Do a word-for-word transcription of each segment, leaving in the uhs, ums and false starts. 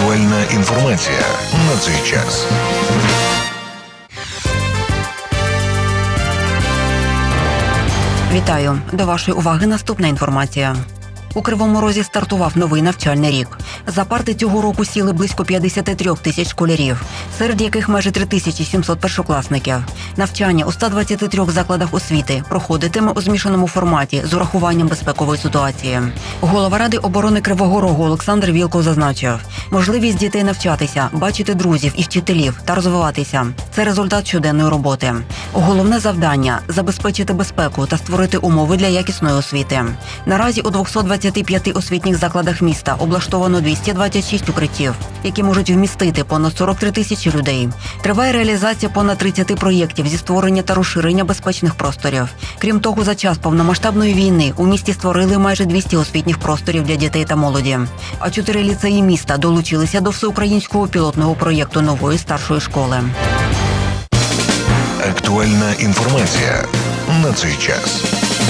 Актуальна інформація на цей час. Вітаю! До вашої уваги наступна інформація. У Кривому Розі стартував новий навчальний рік. За парти цього року сіли близько п'ятдесят три тисяч школярів, серед яких майже три тисячі сімсот першокласників. Навчання у ста двадцяти трьох закладах освіти проходитиме у змішаному форматі з урахуванням безпекової ситуації. Голова Ради оборони Кривого Рогу Олександр Вілков зазначив, можливість дітей навчатися, бачити друзів і вчителів та розвиватися – це результат щоденної роботи. Головне завдання – забезпечити безпеку та створити умови для якісної освіти. Наразі у двохсот двадцяти п'яти освітніх закладах міста облаштовано двісті двадцять шість укриттів, які можуть вмістити понад сорок три тисячі людей. Триває реалізація понад тридцяти проєктів зі створення та розширення безпечних просторів. Крім того, за час повномасштабної війни у місті створили майже двісті освітніх просторів для дітей та молоді. А чотири ліцеї міста долучилися до всеукраїнського пілотного проєкту нової старшої школи. Актуальна інформація на цей час.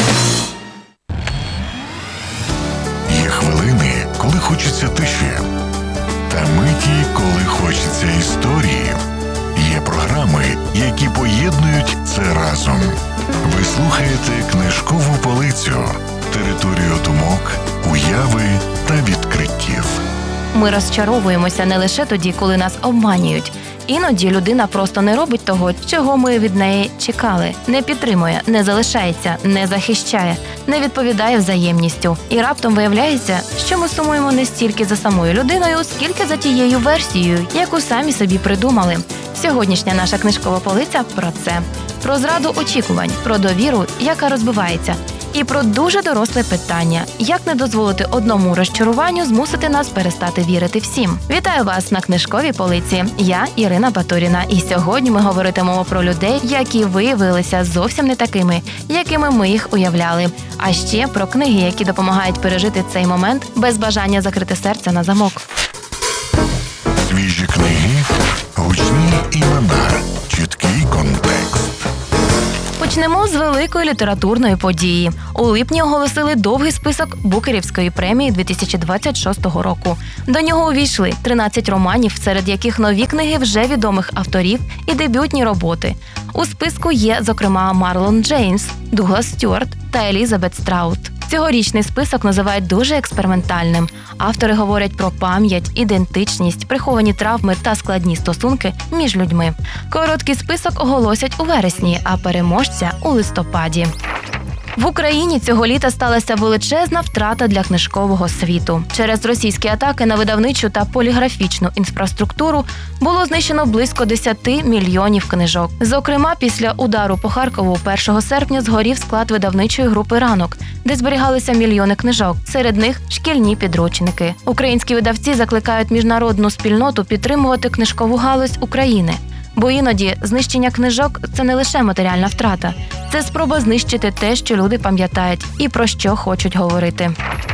Є хвилини, коли хочеться тиші, та миті, коли хочеться історії. Є програми, які поєднують це разом. Ви слухаєте книжкову полицю, територію думок, уяви та відкриттів. Ми розчаровуємося не лише тоді, коли нас обманюють. Іноді людина просто не робить того, чого ми від неї чекали. Не підтримує, не залишається, не захищає, не відповідає взаємністю. І раптом виявляється, що ми сумуємо не стільки за самою людиною, скільки за тією версією, яку самі собі придумали. Сьогоднішня наша книжкова полиця про це. Про зраду очікувань, про довіру, яка розбивається. І про дуже доросле питання – як не дозволити одному розчаруванню змусити нас перестати вірити всім. Вітаю вас на книжковій полиці. Я Ірина Батуріна. І сьогодні ми говоритимемо про людей, які виявилися зовсім не такими, якими ми їх уявляли. А ще про книги, які допомагають пережити цей момент без бажання закрити серце на замок. Свіжі книги, гучні імена, чіткий контекст. Почнемо з великої літературної події. У липні оголосили довгий список Букерівської премії дві тисячі двадцять шостого року. До нього увійшли тринадцять романів, серед яких нові книги вже відомих авторів і дебютні роботи. У списку є, зокрема, Марлон Джеймс, Дуглас Стюарт та Елізабет Страут. Цьогорічний список називають дуже експериментальним. Автори говорять про пам'ять, ідентичність, приховані травми та складні стосунки між людьми. Короткий список оголосять у вересні, а переможця – у листопаді. В Україні цього літа сталася величезна втрата для книжкового світу. Через російські атаки на видавничу та поліграфічну інфраструктуру було знищено близько десяти мільйонів книжок. Зокрема, після удару по Харкову першого серпня згорів склад видавничої групи «Ранок», де зберігалися мільйони книжок. Серед них – шкільні підручники. Українські видавці закликають міжнародну спільноту підтримувати книжкову галузь України. Бо іноді знищення книжок – це не лише матеріальна втрата. Це спроба знищити те, що люди пам'ятають і про що хочуть говорити.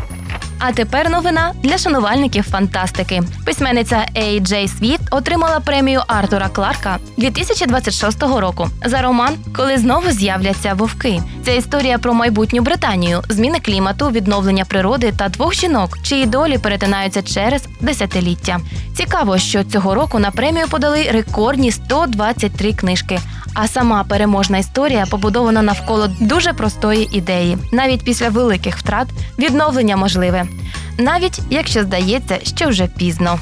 А тепер новина для шанувальників фантастики. Письменниця Ей Джей Свіфт отримала премію Артура Кларка дві тисячі двадцять шостого року за роман «Коли знову з'являться вовки». Це історія про майбутню Британію, зміни клімату, відновлення природи та двох жінок, чиї долі перетинаються через десятиліття. Цікаво, що цього року на премію подали рекордні сто двадцять три книжки. А сама переможна історія побудована навколо дуже простої ідеї. Навіть після великих втрат відновлення можливе. Навіть якщо здається, що вже пізно.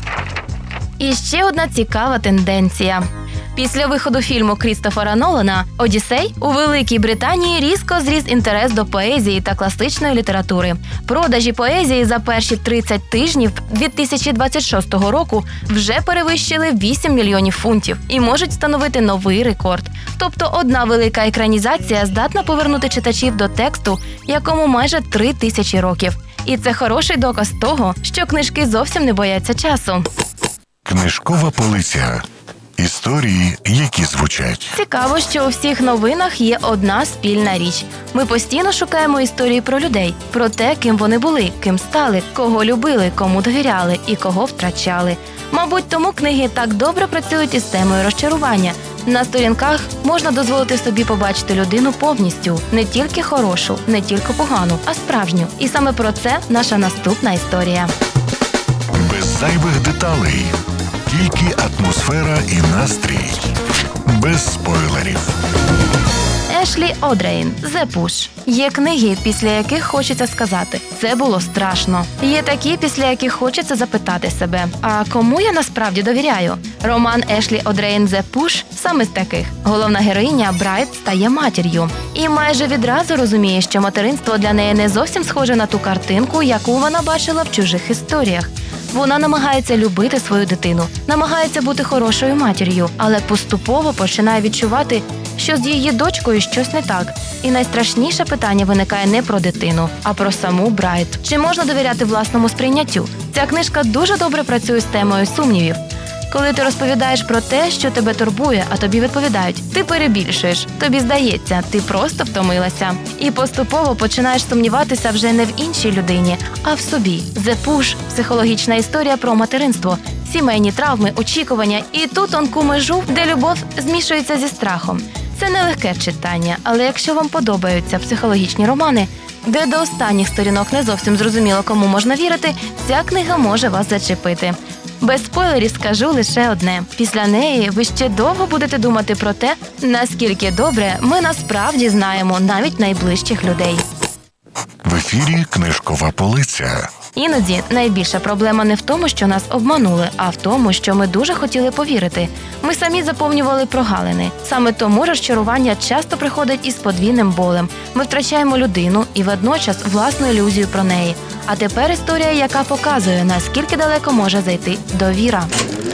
І ще одна цікава тенденція. Після виходу фільму Крістофера Нолана «Одіссей» у Великій Британії різко зріс інтерес до поезії та класичної літератури. Продажі поезії за перші тридцять тижнів дві тисячі двадцять шостого року вже перевищили вісім мільйонів фунтів і можуть встановити новий рекорд. Тобто одна велика екранізація здатна повернути читачів до тексту, якому майже три тисячі років. І це хороший доказ того, що книжки зовсім не бояться часу. Книжкова полиця. Історії, які звучать. Цікаво, що у всіх новинах є одна спільна річ. Ми постійно шукаємо історії про людей, про те, ким вони були, ким стали, кого любили, кому довіряли і кого втрачали. Мабуть, тому книги так добре працюють із темою розчарування. На сторінках можна дозволити собі побачити людину повністю. Не тільки хорошу, не тільки погану, а справжню. І саме про це наша наступна історія. Без зайвих деталей. Тільки атмосфера і настрій. Без спойлерів. Ешлі Одрейн «The Push». Є книги, після яких хочеться сказати «це було страшно». Є такі, після яких хочеться запитати себе «а кому я насправді довіряю?». Роман Ешлі Одрейн «The Push» саме з таких. Головна героїня Брайт стає матір'ю. І майже відразу розуміє, що материнство для неї не зовсім схоже на ту картинку, яку вона бачила в чужих історіях. Вона намагається любити свою дитину, намагається бути хорошою матір'ю, але поступово починає відчувати, що з її дочкою щось не так. І найстрашніше питання виникає не про дитину, а про саму Брайт. Чи можна довіряти власному сприйняттю? Ця книжка дуже добре працює з темою сумнівів. Коли ти розповідаєш про те, що тебе турбує, а тобі відповідають «ти перебільшуєш», тобі здається, ти просто втомилася. І поступово починаєш сумніватися вже не в іншій людині, а в собі. «The Push» – психологічна історія про материнство, сімейні травми, очікування і ту тонку межу, де любов змішується зі страхом. Це нелегке читання, але якщо вам подобаються психологічні романи, де до останніх сторінок не зовсім зрозуміло, кому можна вірити, ця книга може вас зачепити. Без спойлерів скажу лише одне. Після неї ви ще довго будете думати про те, наскільки добре ми насправді знаємо навіть найближчих людей. В ефірі «Книжкова полиця». Іноді найбільша проблема не в тому, що нас обманули, а в тому, що ми дуже хотіли повірити. Ми самі заповнювали прогалини. Саме тому розчарування часто приходить із подвійним болем. Ми втрачаємо людину і водночас власну ілюзію про неї. А тепер історія, яка показує, наскільки далеко може зайти довіра.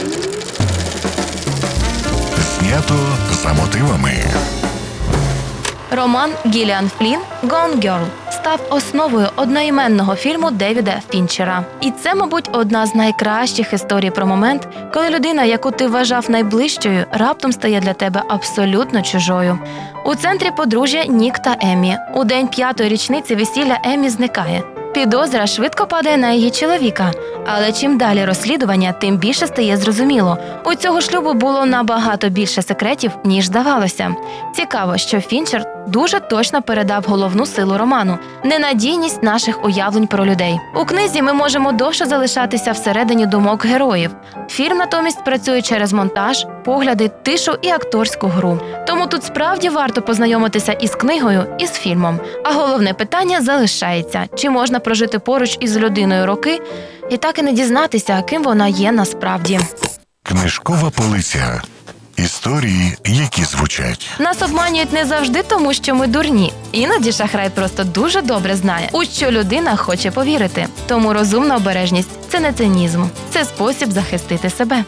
Знято за мотивами. Роман Гіліан Флінн «Gone Girl» став основою одноіменного фільму Девіда Фінчера. І це, мабуть, одна з найкращих історій про момент, коли людина, яку ти вважав найближчою, раптом стає для тебе абсолютно чужою. У центрі подружжя Нік та Еммі. У день п'ятої річниці весілля Еммі зникає. Підозра швидко падає на її чоловіка. Але чим далі розслідування, тим більше стає зрозуміло. У цього шлюбу було набагато більше секретів, ніж здавалося. Цікаво, що Фінчер дуже точно передав головну силу роману – ненадійність наших уявлень про людей. У книзі ми можемо довше залишатися всередині думок героїв. Фільм натомість працює через монтаж, погляди, тишу і акторську гру. Тому тут справді варто познайомитися із книгою, і з фільмом. А головне питання залишається – чи можна прожити поруч із людиною роки і так і не дізнатися, ким вона є насправді. Книжкова полиця. Історії, які звучать. Нас обманюють не завжди тому, що ми дурні. Іноді шахрай просто дуже добре знає, у що людина хоче повірити. Тому розумна обережність – це не цинізм. Це спосіб захистити себе.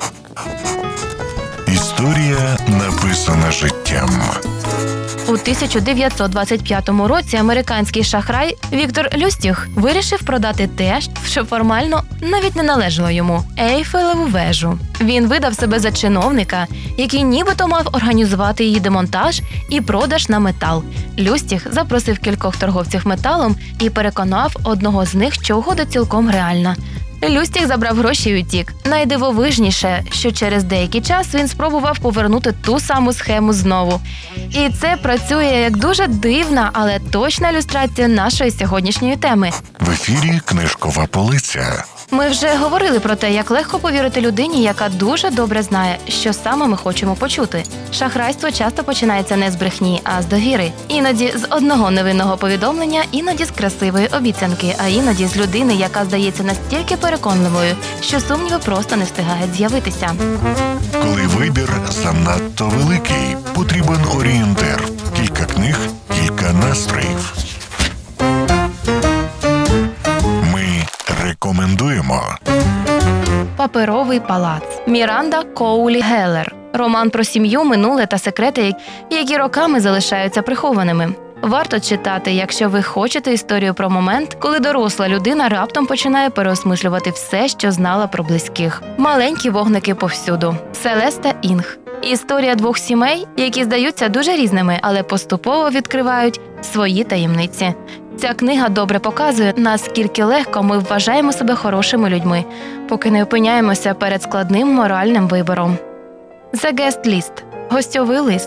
Історія, написана життям. У тисяча дев'ятсот двадцять п'ятому році американський шахрай Віктор Люстіх вирішив продати те, що формально навіть не належало йому – Ейфелеву вежу. Він видав себе за чиновника, який нібито мав організувати її демонтаж і продаж на метал. Люстіх запросив кількох торговців металом і переконав одного з них, що угода цілком реальна. Люстіх забрав гроші і утік. Найдивовижніше, що через деякий час він спробував повернути ту саму схему знову. І це працює як дуже дивна, але точна ілюстрація нашої сьогоднішньої теми. В ефірі «Книжкова полиця». Ми вже говорили про те, як легко повірити людині, яка дуже добре знає, що саме ми хочемо почути. Шахрайство часто починається не з брехні, а з довіри. Іноді з одного невинного повідомлення, іноді з красивої обіцянки, а іноді з людини, яка здається настільки переконливою, що сумніви просто не встигають з'явитися. Коли вибір занадто великий, потрібен орієнтир. Кілька книг, кілька настроїв. Рекомендуємо. Паперовий палац. Міранда Коулі Геллер. Роман про сім'ю, минуле та секрети, які роками залишаються прихованими. Варто читати, якщо ви хочете історію про момент, коли доросла людина раптом починає переосмислювати все, що знала про близьких. Маленькі вогники повсюду. Селеста Інг. Історія двох сімей, які здаються дуже різними, але поступово відкривають свої таємниці. Ця книга добре показує, наскільки легко ми вважаємо себе хорошими людьми, поки не опиняємося перед складним моральним вибором. The Guest List – гостьовий лист.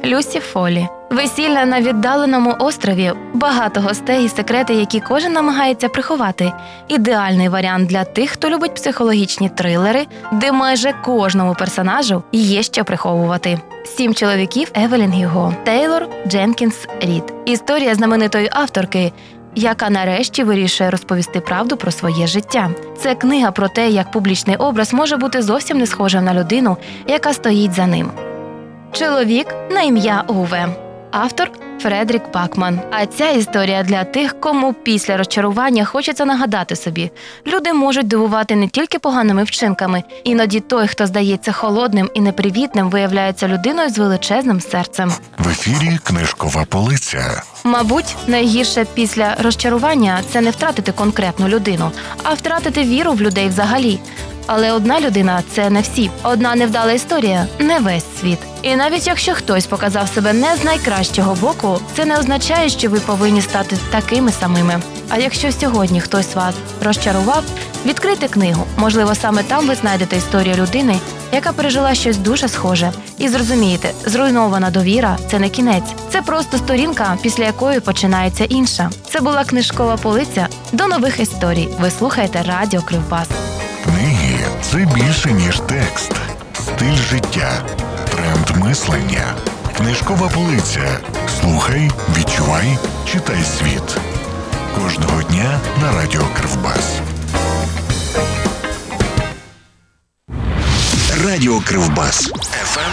Люсі Фолі. Весілля на віддаленому острові, багато гостей і секрети, які кожен намагається приховати. Ідеальний варіант для тих, хто любить психологічні трилери, де майже кожному персонажу є що приховувати. Сім чоловіків Евелін Гюго. Тейлор Дженкінс Рід. Історія знаменитої авторки, яка нарешті вирішує розповісти правду про своє життя. Це книга про те, як публічний образ може бути зовсім не схожим на людину, яка стоїть за ним. Чоловік на ім'я Уве. Автор Фредерік Бакман. А ця історія для тих, кому після розчарування хочеться нагадати собі. Люди можуть дивувати не тільки поганими вчинками. Іноді той, хто здається холодним і непривітним, виявляється людиною з величезним серцем. В ефірі книжкова полиця. Мабуть, найгірше після розчарування – це не втратити конкретну людину, а втратити віру в людей взагалі. Але одна людина – це не всі. Одна невдала історія – не весь світ. І навіть якщо хтось показав себе не з найкращого боку, це не означає, що ви повинні стати такими самими. А якщо сьогодні хтось вас розчарував, відкрийте книгу. Можливо, саме там ви знайдете історію людини, яка пережила щось дуже схоже. І зрозумієте, зруйнована довіра – це не кінець. Це просто сторінка, після якої починається інша. Це була книжкова полиця. До нових історій. Ви слухаєте Радіо Кривбас. Книги – це більше, ніж текст. Стиль життя. Тренд мислення. Книжкова полиця. Слухай, відчувай, читай світ. Кожного дня на Радіо Кривбас. Радіо Кривбас. еф ем